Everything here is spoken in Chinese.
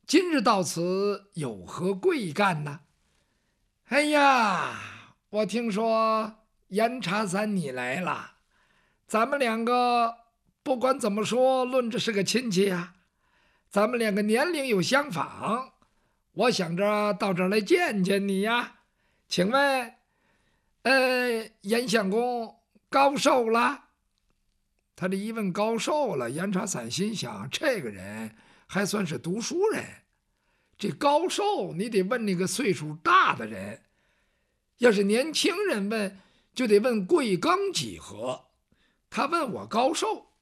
今日到此有何贵干呢？哎呀，我听说严查三你来了，咱们两个不管怎么说，论着是个亲戚呀。咱们两个年龄又相仿，我想着到这儿来见见你呀。请问，严相公高寿了？他这一问高寿了，严查三心想，这个人还算是读书人。这高寿你得问那个岁数大的人，要是年轻人问，就得问贵庚几何。他问我高寿，